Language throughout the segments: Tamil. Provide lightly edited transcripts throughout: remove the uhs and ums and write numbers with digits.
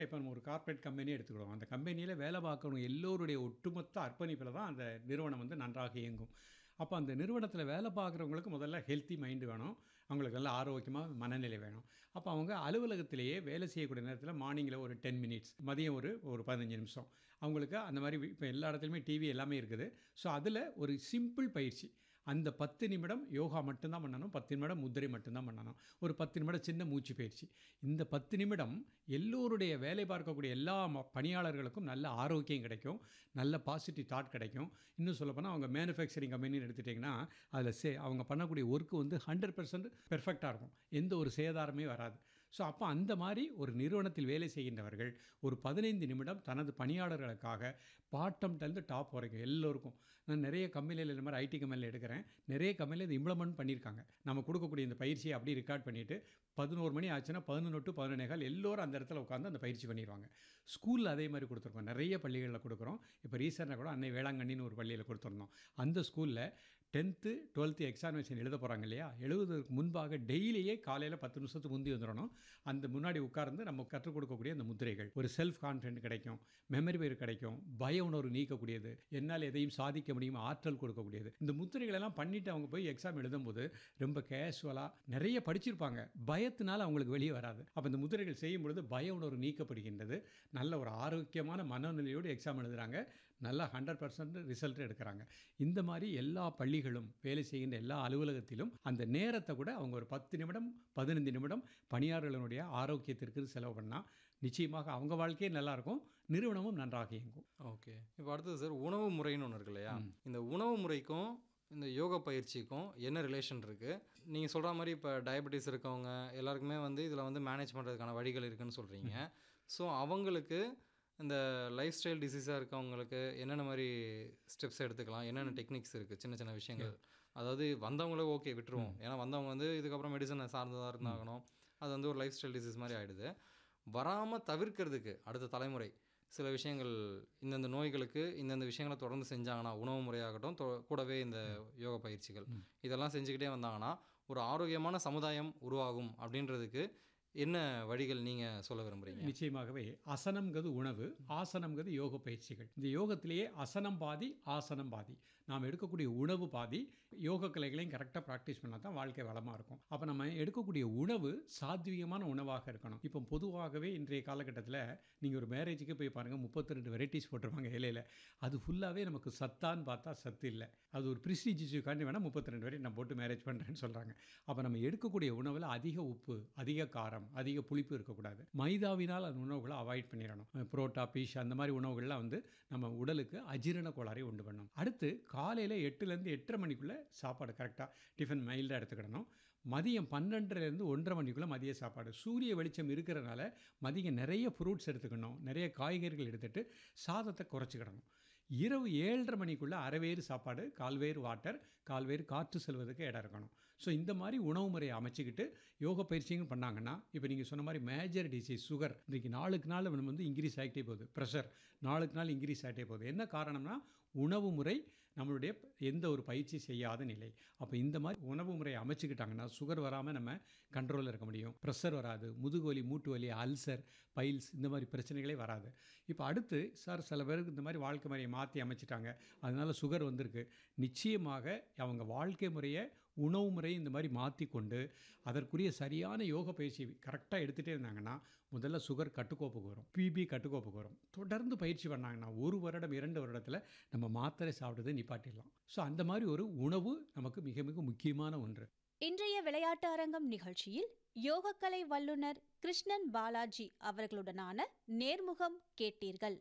இப்போ நம்ம ஒரு கார்ப்பரேட் கம்பெனி எடுத்துக்கிடுவோம். அந்த கம்பெனியில வேலை பார்க்கறவங்க எல்லோருடைய ஒட்டுமொத்த அர்ப்பணிப்பில தான் அந்த நிறுவனம் வந்து நன்றாக இயங்கும். அப்போ அந்த நிறுவனத்தில வேலை பார்க்குறவங்களுக்கு முதல்ல ஹெல்த்தி மைண்ட் வேணும். அவங்களுக்கு நல்ல ஆரோக்கியமா மனநிலை வேணும். அப்போ அவங்க அலுவலகத்திலேயே வேலை செய்யக்கூடிய நேரத்தில மார்னிங்கில ஒரு 10 மினிட்ஸ், மதியம் ஒரு ஒரு 15 நிமிஷம். அவங்களுக்கு அந்த மாரி இப்போ எல்லா இடத்துலயுமே டிவி எல்லாமே இருக்குது. ஸோ அதில ஒரு சிம்பிள் பயிற்சி. அந்த 10 நிமிடம் யோகா மட்டும் தான் பண்ணணும். 10 நிமிடம் முத்திரை மட்டும் தான் பண்ணணும். ஒரு 10 நிமிடம் சின்ன மூச்சு பயிற்சி. இந்த 10 நிமிடம் எல்லோருடைய வேலை பார்க்கக்கூடிய எல்லா பணியாளர்களுக்கும் நல்ல ஆரோக்கியம் கிடைக்கும். நல்ல பாசிட்டிவ் தாட் கிடைக்கும். இன்னும் சொல்லப்போனால் அவங்க மேனுஃபேக்சரிங் கம்பெனின்னு எடுத்துட்டிங்கன்னா அதில் அவங்க பண்ணக்கூடிய ஒர்க்கு வந்து 100% பெர்ஃபெக்டாக இருக்கும். எந்த ஒரு சேதாரமே வராது. ஸோ அப்போ அந்த மாதிரி ஒரு நிறுவனத்தில் வேலை செய்கின்றவர்கள் ஒரு 15 நிமிடம் தனது பணியாளர்களுக்காக பாட்டம்லேருந்து டாப் வரைக்கும் எல்லோருக்கும், நான் நிறைய கம்பெனியில் இந்த மாதிரி ஐடி கம்பெனியில் எடுக்கிறேன். நிறைய கம்பெனியில் இது இம்ப்ளிமெண்ட் பண்ணியிருக்காங்க. நம்ம கொடுக்கக்கூடிய இந்த பயிற்சியை அப்படியே ரெக்கார்ட் பண்ணிவிட்டு 11 மணி ஆச்சுன்னா 11 to 11:15 எல்லோரும் அந்த இடத்துல உட்காந்து அந்த பயிற்சி பண்ணிடுவாங்க. ஸ்கூலில் அதே மாதிரி கொடுத்துருக்கோம். நிறைய பள்ளிகளில் கொடுக்குறோம். இப்போ ரீசெண்டாக கூட அன்னை வேளாங்கண்ணின்னு ஒரு பள்ளியில் கொடுத்துருந்தோம். அந்த ஸ்கூலில் 10th 12th எக்ஸாமினேஷன் எழுத போகிறாங்க இல்லையா, எழுதுவதற்கு முன்பாக டெய்லியே காலையில் 10 நிமிஷத்துக்கு முந்தி வந்துடணும். அந்த முன்னாடி உட்கார்ந்து நம்ம கற்றுக் கொடுக்கக்கூடிய அந்த முத்திரைகள் ஒரு செல்ஃப் கான்ஃபிடென்ட் கிடைக்கும், மெமரி பவர் கிடைக்கும், பய உணர்வு நீக்கக்கூடியது, என்னால் எதையும் சாதிக்க முடியும் ஆற்றல் கொடுக்கக்கூடியது. இந்த முத்திரைகள் எல்லாம் பண்ணிட்டு அவங்க போய் எக்ஸாம் எழுதும்போது ரொம்ப கேஷுவலாக நிறைய படிச்சிருப்பாங்க, பயத்தினால அவங்களுக்கு வெளியே வராது. அப்போ இந்த முத்திரைகள் செய்யும் பொழுது பய உணர்வு நீக்கப்படுகின்றது. நல்ல ஒரு ஆரோக்கியமான மனநிலையோடு எக்ஸாம் எழுதுகிறாங்க. நல்லா 100% ரிசல்ட் எடுக்கிறாங்க. இந்த மாதிரி எல்லா பள்ளிகளும் வேலை செய்கின்ற எல்லா அலுவலகத்திலும் அந்த நேரத்தை கூட அவங்க ஒரு 10 நிமிடம் 15 நிமிடம் பணியாளர்களுடைய ஆரோக்கியத்திற்கு செலவு பண்ணால் நிச்சயமாக அவங்க வாழ்க்கையே நல்லாயிருக்கும், நிறுவனமும் நன்றாக இயங்கும். ஓகே, இப்போ அடுத்தது சார், உணவு முறைன்னு ஒன்று இருக்கு இல்லையா? இந்த உணவு முறைக்கும் இந்த யோகா பயிற்சிக்கும் என்ன ரிலேஷன் இருக்குது? நீங்கள் சொல்கிற மாதிரி இப்போ டயபெட்டிஸ் இருக்கவங்க எல்லாருக்குமே வந்து இதில் வந்து மேனேஜ் பண்ணுறதுக்கான வழிகள் இருக்குதுன்னு சொல்கிறீங்க. ஸோ அவங்களுக்கு இந்த லைஃப் ஸ்டைல் டிசீஸாக இருக்கவங்களுக்கு என்னென்ன மாதிரி ஸ்டெப்ஸ் எடுத்துக்கலாம், என்னென்ன டெக்னிக்ஸ் இருக்குது, சின்ன சின்ன விஷயங்கள்? அதாவது வந்தவங்களே ஓகே விட்டுருவோம், ஏன்னா வந்தவங்க வந்து இதுக்கப்புறம் மெடிசனை சார்ந்ததாக இருந்தாகணும், அது வந்து ஒரு லைஃப் ஸ்டைல் டிசீஸ் மாதிரி ஆகிடுது. வராமல் தவிர்க்கிறதுக்கு அடுத்த தலைமுறை சில விஷயங்கள், இந்தந்த நோய்களுக்கு இந்தந்த விஷயங்களை தொடர்ந்து செஞ்சாங்கன்னா, உணவு முறையாகட்டும், கூடவே இந்த யோகா பயிற்சிகள் இதெல்லாம் செஞ்சுக்கிட்டே வந்தாங்கன்னா ஒரு ஆரோக்கியமான சமுதாயம் உருவாகும் அப்படின்றதுக்கு என்ன வழிகள் நீங்கள் சொல்ல விரும்புகிறீங்க? நிச்சயமாகவே அசனம்ங்கிறது உணவு, ஆசனம்ங்கிறது யோக பயிற்சிகள். இந்த யோகத்திலேயே அசனம் பாதி ஆசனம் பாதி. நாம் எடுக்கக்கூடிய உணவு பாதி. யோக கலைகளையும் கரெக்டாக ப்ராக்டிஸ் பண்ணால் தான் வாழ்க்கை வளமாக இருக்கும். அப்போ நம்ம எடுக்கக்கூடிய உணவு சாத்வீகமான உணவாக இருக்கணும். இப்போ பொதுவாகவே இன்றைய காலகட்டத்தில் நீங்கள் ஒரு மேரேஜுக்கு போய் பாருங்கள், 32 வெரைட்டிஸ் போட்டிருப்பாங்க இலையில். அது ஃபுல்லாகவே நமக்கு சத்தான்னு பார்த்தா சத்து இல்லை. அது ஒரு ப்ரிஸ்டீஜியஸ்க்காண்டி வேணால் 32 வெரைட்டி நான் போட்டு மேரேஜ் பண்ணுறேன்னு சொல்கிறாங்க. அப்போ நம்ம எடுக்கக்கூடிய உணவில் அதிக உப்பு, அதிக காரம், அதிக புளிப்பு இருக்கக்கூடாது. மைதாவினால் அந்த உணவுகளை அவாய்ட் பண்ணிடணும். புரோட்டா, பீஷ் அந்த மாதிரி உணவுகள்லாம் வந்து நம்ம உடலுக்கு அஜீரண கோளாறை உண்டு பண்ணும். அடுத்து காலையில் 8லேருந்து 8:30 மணிக்குள்ளே சாப்பாடு கரெக்டாக டிஃபன் மைல்டாக எடுத்துக்கிடணும். மதியம் 12லேருந்து 1:30 மணிக்குள்ளே மதிய சாப்பாடு. சூரிய வெளிச்சம் இருக்கிறனால மதியம் நிறைய ஃப்ரூட்ஸ் எடுத்துக்கணும், நிறைய காய்கறிகள் எடுத்துகிட்டு சாதத்தை குறைச்சிக்கிடணும். இரவு 7:30 மணிக்குள்ளே அரைவேறு சாப்பாடு, கால்வேறு வாட்டர், கால்வேறு காற்று செல்வதற்கு இடம் இருக்கணும். ஸோ இந்த மாதிரி உணவு முறையை அமைச்சிக்கிட்டு யோக பயிற்சியும் பண்ணாங்கன்னா, இப்போ நீங்கள் சொன்ன மாதிரி மேஜர் டிசீஸ் சுகர் இன்றைக்கி நாளுக்கு நாள் நம்ம வந்து இன்க்ரீஸ் ஆகிட்டே போகுது. ப்ரெஷர் நாளுக்கு நாள் இன்க்ரீஸ் ஆகிட்டே போகுது. என்ன காரணம்னா உணவு முறை, நம்மளுடைய எந்த ஒரு பயிற்சி செய்யாத நிலை. அப்போ இந்த மாதிரி உணவு முறையை அமைச்சிக்கிட்டாங்கன்னா சுகர் வராமல் நம்ம கண்ட்ரோலில் இருக்க முடியும். ப்ரெஷர் வராது, முதுகு வலி, மூட்டு வலி, அல்சர், பைல்ஸ் இந்த மாதிரி பிரச்சனைகளே வராது. இப்போ அடுத்து சார் சில பேருக்கு இந்த மாதிரி வாழ்க்கை முறையை மாற்றி அமைச்சிட்டாங்க, அதனால் சுகர் வந்திருக்கு. நிச்சயமாக அவங்க வாழ்க்கை முறையை, உணவு முறையை இந்த மாதிரி மாற்றி கொண்டு அதற்குரிய சரியான யோக பயிற்சி கரெக்டாக எடுத்துகிட்டே இருந்தாங்கன்னா முதல்ல சுகர் கட்டுக்கோப்புக்கு வரும், பிபி கட்டுக்கோப்புக்கு வரும். தொடர்ந்து பயிற்சி பண்ணாங்கன்னா 1 வருடம் 2 வருடத்தில் நம்ம மாத்திரை சாப்பிட்றதை நிப்பாட்டிடலாம். ஸோ அந்த மாதிரி ஒரு உணவு நமக்கு மிக மிக முக்கியமான ஒன்று. இன்றைய விளையாட்டு அரங்கம் நிகழ்ச்சியில் யோகக்கலை வல்லுநர் கிருஷ்ணன் பாலாஜி அவர்களுடனான நேர்முகம் கேட்டீர்கள்.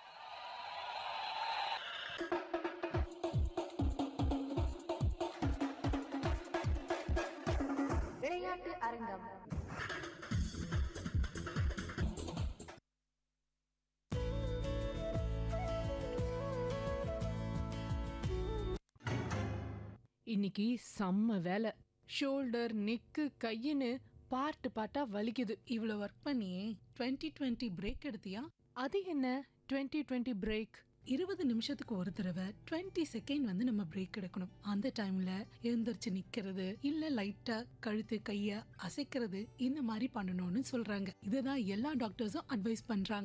விளையாட்டு அரங்கம். இன்னைக்கு செம்ம வேலை. ஷோல்டர், நெக்கு, கையின்னு பார்ட்டா வலிக்குது. இவ்வளவு ஒர்க் பண்ணி 2020 பிரேக் எடுத்தியா? அது என்ன 2020 பிரேக்? 20 நிமிஷத்துக்கு ஒரு தடவை 20 செகண்ட் வந்து நம்ம பிரேக் எடுக்கணும். அந்த டைம்ல எழுந்திருச்சு நிக்கிறது, இல்ல லைட்டா கழுத்து கைய அசைக்கிறது, இந்த மாதிரி பண்ணணும்னு சொல்றாங்க. இதுதான் எல்லா டாக்டர்ஸும் அட்வைஸ் பண்றாங்க.